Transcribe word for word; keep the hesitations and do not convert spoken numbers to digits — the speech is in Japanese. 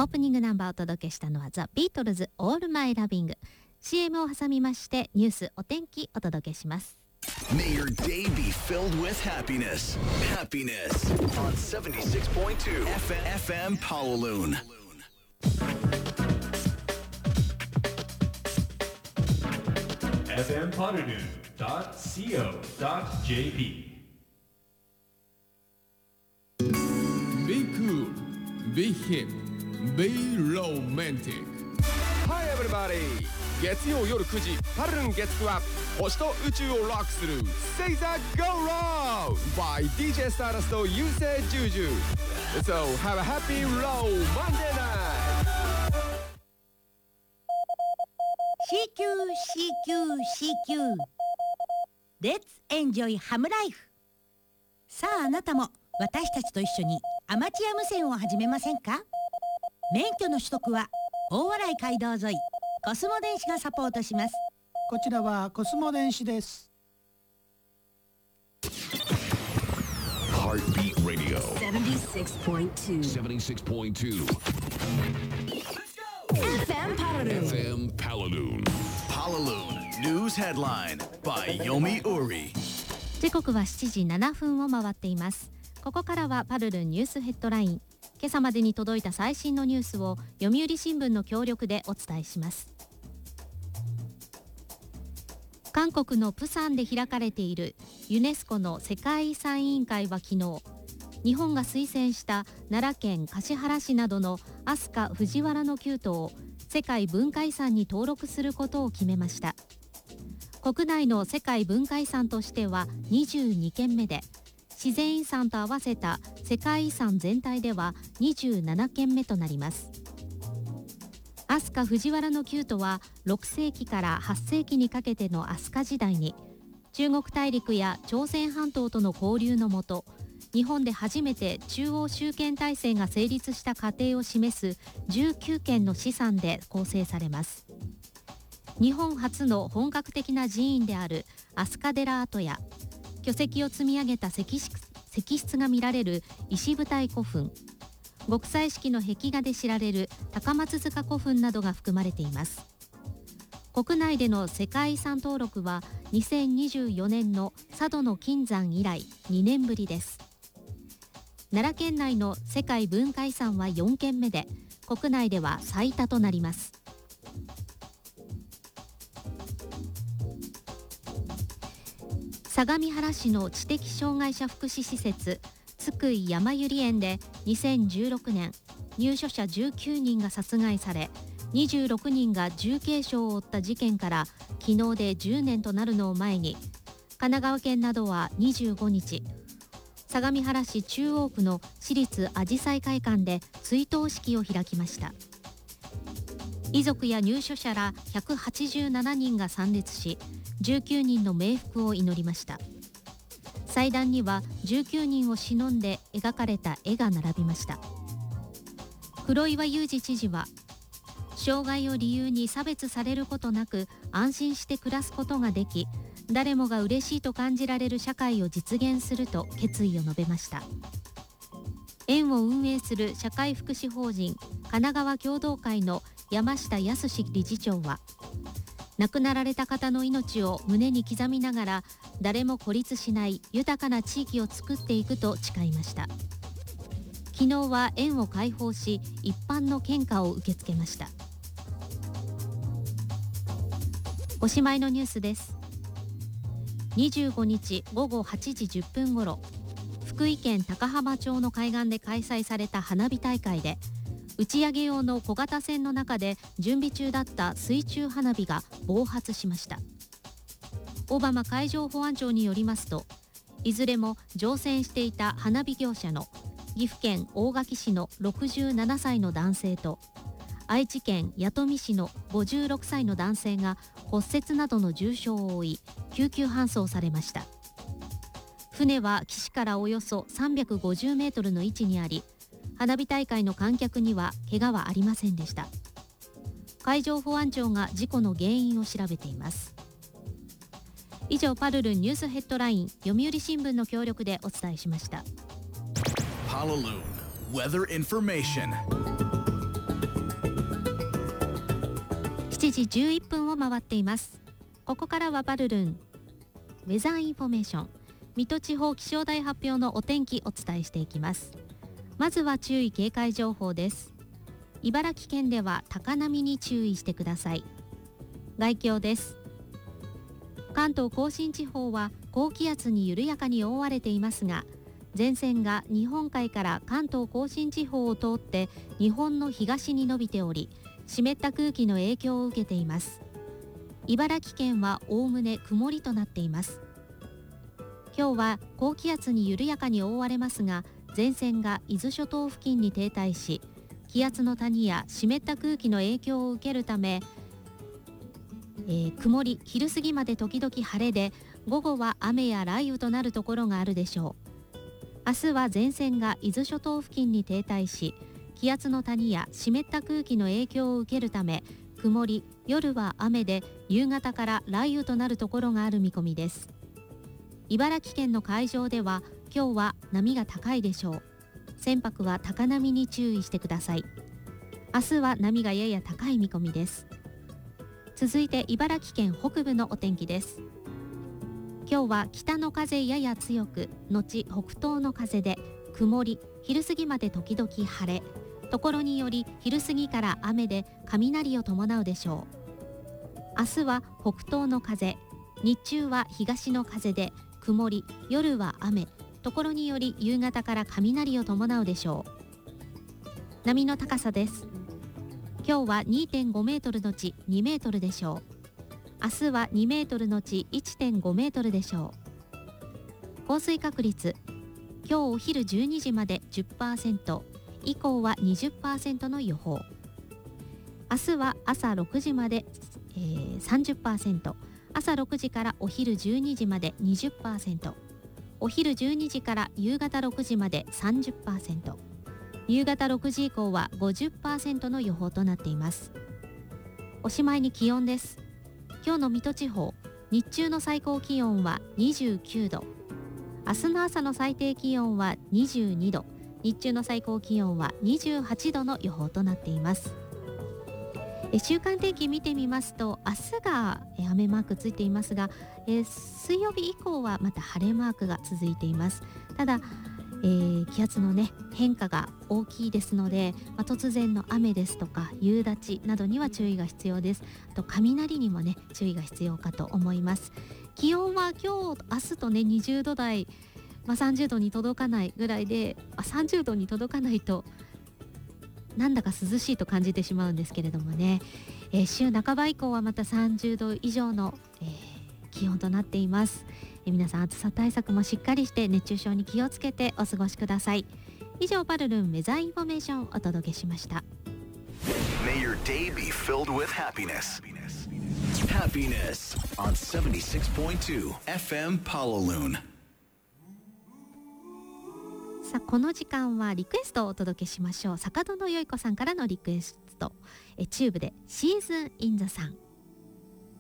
ープニングナンバーをお届けしたのはザ・ビートルズ All My Loving。 シーエム を挟みましてニュースお天気お届けします。 May your day be filled with happiness. Happiness on seventy-six point two F M, F M Pawaloon. エフエム Pawaloon dot co dot j p Be cool, be hip, be romantic. Hi everybody! 月曜夜くじパルルン月9は星と宇宙をロックする Say that go round by ディージェー Stardust とゆうせいじゅうじゅう So have a happy low Monday night! シーキュー シーキュー シーキュー Let's enjoy ハムライフ。さああなたも私たちと一緒にアマチュア無線を始めませんか？免許の取得は大洗街道沿いコスモ電子がサポートします。 こちらはコスモ電子です。 Heartbeat Radio seventy-six point two seventy-six point two エフエム Pawaloon F M Pawaloon Pawaloon News Headline by Yomi Uri。 時刻はしちじななふんを回っています。ここからはパルルンニュースヘッドライン。今朝までに届いた最新のニュースを読売新聞の協力でお伝えします。韓国のプサンで開かれているユネスコの世界遺産委員会は昨日、日本が推薦した奈良県橿原市などの飛鳥藤原の旧都を世界文化遺産に登録することを決めました。国内の世界文化遺産としてはにじゅうにけんめで、自然遺産と合わせた世界遺産全体ではにじゅうななけんめとなります。飛鳥藤原の旧都はろくせいきからはっせいきにかけての飛鳥時代に中国大陸や朝鮮半島との交流のもと、日本で初めて中央集権体制が成立した過程を示すじゅうきゅうけんの資産で構成されます。日本初の本格的な寺院である飛鳥寺跡や巨石を積み上げた石室、石室が見られる石舞台古墳、極彩色の壁画で知られる高松塚古墳などが含まれています。国内での世界遺産登録はにせんにじゅうよねんの佐渡の金山以来にねんぶりです。奈良県内の世界文化遺産はよんけんめで、国内では最多となります。相模原市の知的障害者福祉施設津久井やまゆり園でにせんじゅうろくねん、入所者じゅうきゅうにんが殺害されにじゅうろくにんが重軽傷を負った事件から昨日でじゅうねんとなるのを前に、神奈川県などはにじゅうごにち、相模原市中央区の市立あじさい会館で追悼式を開きました。遺族や入所者らひゃくはちじゅうななにんが参列し、じゅうきゅうにんの冥福を祈りました。祭壇にはじゅうきゅうにんを偲んで描かれた絵が並びました。黒岩祐二知事は、障害を理由に差別されることなく安心して暮らすことができ、誰もが嬉しいと感じられる社会を実現すると決意を述べました。園を運営する社会福祉法人神奈川共同会の山下康理事長は、亡くなられた方の命を胸に刻みながら誰も孤立しない豊かな地域を作っていくと誓いました。昨日は園を開放し、一般の献花を受け付けました。おしまいのニュースです。にじゅうごにちごごはちじじゅっぷんごろ、福井県高浜町の海岸で開催された花火大会で、打ち上げ用の小型船の中で準備中だった水中花火が暴発しました。小浜海上保安庁によりますと、いずれも乗船していた花火業者の岐阜県大垣市のろくじゅうななさいの男性と愛知県弥富市のごじゅうろくさいの男性が骨折などの重傷を負い、救急搬送されました。船は岸からおよそさんびゃくごじゅうメートルの位置にあり、花火大会の観客には怪我はありませんでした。海上保安庁が事故の原因を調べています。以上、パルルンニュースヘッドライン、読売新聞の協力でお伝えしました。 Pawaloon Weather Information ちじじゅういっぷんを回っています。ここからはパルルンウェザーインフォメーション、水戸地方気象台発表のお天気お伝えしていきます。まずは注意警戒情報です。茨城県では高波に注意してください。概況です。関東甲信地方は高気圧に緩やかに覆われていますが、前線が日本海から関東甲信地方を通って日本の東に伸びており、湿った空気の影響を受けています。茨城県はおおむね曇りとなっています。今日は高気圧に緩やかに覆われますが、前線が伊豆諸島付近に停滞し、気圧の谷や湿った空気の影響を受けるため、えー、曇り、昼過ぎまで時々晴れで、午後は雨や雷雨となるところがあるでしょう。明日は前線が伊豆諸島付近に停滞し、気圧の谷や湿った空気の影響を受けるため、曇り、夜は雨で、夕方から雷雨となるところがある見込みです。茨城県の海上では今日は波が高いでしょう。船舶は高波に注意してください。明日は波がやや高い見込みです。続いて茨城県北部のお天気です。今日は北の風やや強く、後北東の風で曇り、昼過ぎまで時々晴れ、ところにより昼過ぎから雨で雷を伴うでしょう。明日は北東の風、日中は東の風で曇り、夜は雨、ところにより夕方から雷を伴うでしょう。波の高さです。今日は にてんごメートルのちにメートルでしょう。明日はにメートルのち いってんごメートルでしょう。降水確率、今日お昼じゅうにじまで じゅっパーセント、以降は にじゅっパーセント の予報。明日は朝ろくじまで、えー、さんじゅっパーセント、朝ろくじからお昼じゅうにじまで にじゅっパーセント、お昼じゅうにじから夕方ろくじまで さんじゅっパーセント、夕方ろくじ以降は ごじゅっパーセント の予報となっています。おしまいに気温です。今日の水戸地方、日中の最高気温はにじゅうきゅうど、明日の朝の最低気温はにじゅうにど、日中の最高気温はにじゅうはちどの予報となっています。え週間天気見てみますと、明日がえ雨マークついていますが、え水曜日以降はまた晴れマークが続いています。ただ、えー、気圧の、ね、変化が大きいですので、まあ、突然の雨ですとか夕立などには注意が必要です。あと雷にも、ね、注意が必要かと思います。気温は今日明日と、ね、にじゅうど台、まあ、さんじゅうどに届かないぐらいで、あさんじゅうどに届かないとなんだか涼しいと感じてしまうんですけれどもね、えー、週半ば以降はまたさんじゅうど以上の、えー、気温となっています。えー、皆さん暑さ対策もしっかりして熱中症に気をつけてお過ごしください。以上、パルルンウェザーインフォメーションをお届けしました。 May your day be filled with happiness. Happiness on seventy-six point two エフエム Palaloon。 さあ、この時間はリクエストをお届けしましょう。坂戸のよい子さんからのリクエスト、えチューブでシーズンインザサン。